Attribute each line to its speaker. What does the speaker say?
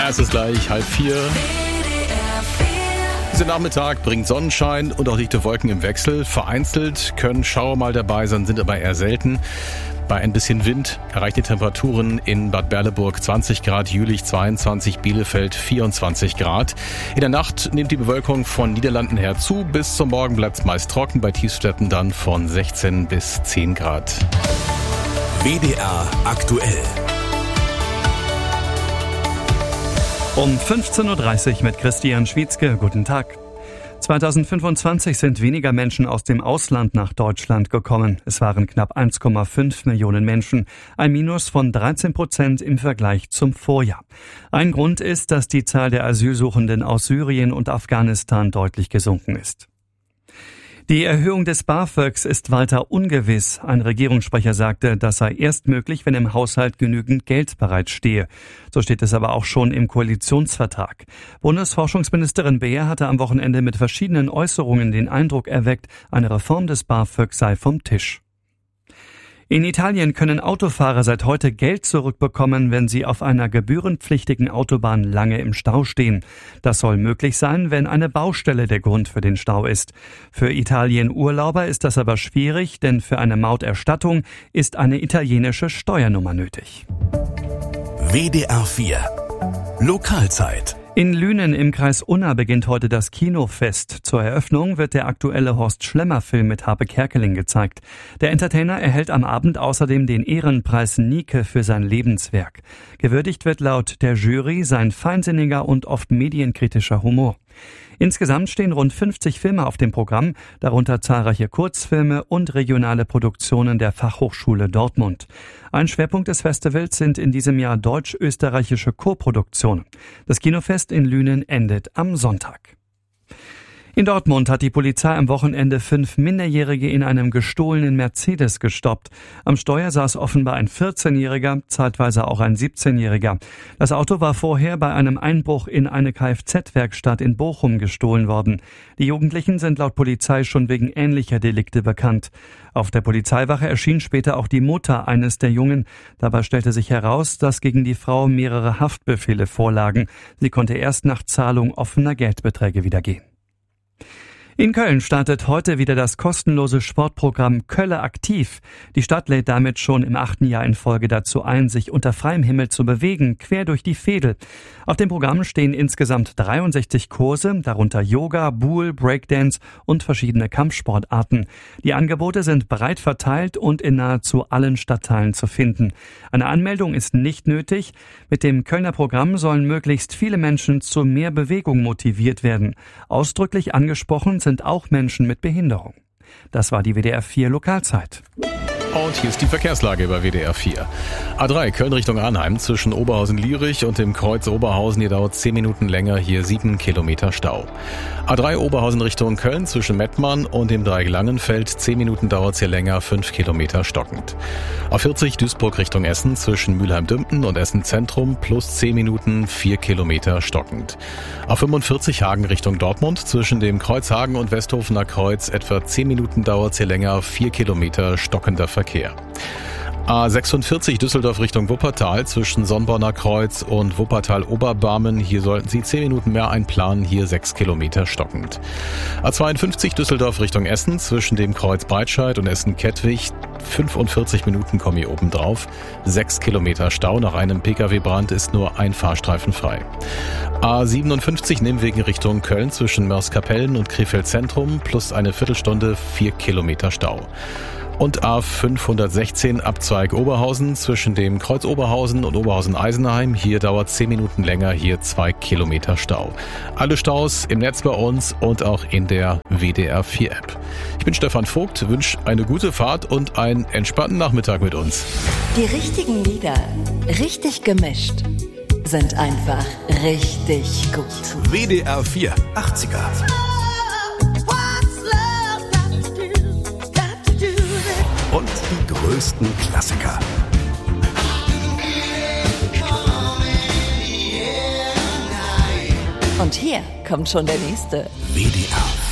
Speaker 1: Es ist gleich 3:30. Dieser Nachmittag bringt Sonnenschein und auch dichte Wolken im Wechsel. Vereinzelt können Schauer mal dabei sein, sind aber eher selten. Bei ein bisschen Wind erreichen die Temperaturen in Bad Berleburg 20 Grad, Jülich 22, Bielefeld 24 Grad. In der Nacht nimmt die Bewölkung von Niederlanden her zu. Bis zum Morgen bleibt es meist trocken, bei Tiefstädten dann von 16 bis 10 Grad.
Speaker 2: WDR aktuell.
Speaker 3: Um 15.30 Uhr mit Christian Schwietzke. Guten Tag. 2025 sind weniger Menschen aus dem Ausland nach Deutschland gekommen. Es waren knapp 1,5 Millionen Menschen, ein Minus von 13% im Vergleich zum Vorjahr. Ein Grund ist, dass die Zahl der Asylsuchenden aus Syrien und Afghanistan deutlich gesunken ist. Die Erhöhung des BAföGs ist weiter ungewiss. Ein Regierungssprecher sagte, das sei erst möglich, wenn im Haushalt genügend Geld bereitstehe. So steht es aber auch schon im Koalitionsvertrag. Bundesforschungsministerin Beer hatte am Wochenende mit verschiedenen Äußerungen den Eindruck erweckt, eine Reform des BAföG sei vom Tisch. In Italien können Autofahrer seit heute Geld zurückbekommen, wenn sie auf einer gebührenpflichtigen Autobahn lange im Stau stehen. Das soll möglich sein, wenn eine Baustelle der Grund für den Stau ist. Für Italien-Urlauber ist das aber schwierig, denn für eine Mauterstattung ist eine italienische Steuernummer nötig.
Speaker 2: WDR 4 Lokalzeit.
Speaker 3: In Lünen im Kreis Unna beginnt heute das Kinofest. Zur Eröffnung wird der aktuelle Horst-Schlemmer-Film mit Harpe Kerkeling gezeigt. Der Entertainer erhält am Abend außerdem den Ehrenpreis Nike für sein Lebenswerk. Gewürdigt wird laut der Jury sein feinsinniger und oft medienkritischer Humor. Insgesamt stehen rund 50 Filme auf dem Programm, darunter zahlreiche Kurzfilme und regionale Produktionen der Fachhochschule Dortmund. Ein Schwerpunkt des Festivals sind in diesem Jahr deutsch-österreichische Koproduktionen. Das Kinofest in Lünen endet am Sonntag. In Dortmund hat die Polizei am Wochenende 5 Minderjährige in einem gestohlenen Mercedes gestoppt. Am Steuer saß offenbar ein 14-Jähriger, zeitweise auch ein 17-Jähriger. Das Auto war vorher bei einem Einbruch in eine Kfz-Werkstatt in Bochum gestohlen worden. Die Jugendlichen sind laut Polizei schon wegen ähnlicher Delikte bekannt. Auf der Polizeiwache erschien später auch die Mutter eines der Jungen. Dabei stellte sich heraus, dass gegen die Frau mehrere Haftbefehle vorlagen. Sie konnte erst nach Zahlung offener Geldbeträge wieder gehen. In Köln startet heute wieder das kostenlose Sportprogramm Kölle aktiv. Die Stadt lädt damit schon im 8. Jahr in Folge dazu ein, sich unter freiem Himmel zu bewegen, quer durch die Veedel. Auf dem Programm stehen insgesamt 63 Kurse, darunter Yoga, Boule, Breakdance und verschiedene Kampfsportarten. Die Angebote sind breit verteilt und in nahezu allen Stadtteilen zu finden. Eine Anmeldung ist nicht nötig. Mit dem Kölner Programm sollen möglichst viele Menschen zu mehr Bewegung motiviert werden. Ausdrücklich angesprochen sind auch Menschen mit Behinderung. Das war die WDR 4 Lokalzeit.
Speaker 1: Und hier ist die Verkehrslage bei WDR 4. A3 Köln Richtung Arnheim zwischen Oberhausen-Lierich und dem Kreuz Oberhausen. Hier dauert 10 Minuten länger, hier 7 Kilometer Stau. A3 Oberhausen Richtung Köln zwischen Mettmann und dem Dreieck Langenfeld. 10 Minuten dauert es hier länger, 5 Kilometer stockend. A40 Duisburg Richtung Essen zwischen Mülheim-Dümpen und Essen Zentrum plus 10 Minuten, 4 Kilometer stockend. A45 Hagen Richtung Dortmund zwischen dem Kreuz Hagen und Westhofener Kreuz. Etwa 10 Minuten dauert es hier länger, 4 Kilometer stockender Verkehr. A46 Düsseldorf Richtung Wuppertal zwischen Sonnborner Kreuz und Wuppertal-Oberbarmen. Hier sollten Sie 10 Minuten mehr einplanen, hier 6 Kilometer stockend. A52 Düsseldorf Richtung Essen zwischen dem Kreuz Breitscheid und Essen-Kettwig. 45 Minuten kommen hier oben drauf. 6 Kilometer Stau. Nach einem Pkw-Brand ist nur ein Fahrstreifen frei. A57 Nimwegen Richtung Köln zwischen Mörs-Kapellen und Krefeld Zentrum plus eine Viertelstunde, 4 Kilometer Stau. Und A516 Abzweig Oberhausen zwischen dem Kreuz Oberhausen und Oberhausen-Eisenheim. Hier dauert 10 Minuten länger, hier 2 Kilometer Stau. Alle Staus im Netz bei uns und auch in der WDR 4 App. Ich bin Stefan Vogt, wünsche eine gute Fahrt und einen entspannten Nachmittag mit uns.
Speaker 4: Die richtigen Lieder, richtig gemischt, sind einfach richtig gut.
Speaker 2: WDR 4 80er. Und die größten Klassiker.
Speaker 4: Und hier kommt schon der nächste.
Speaker 2: WDR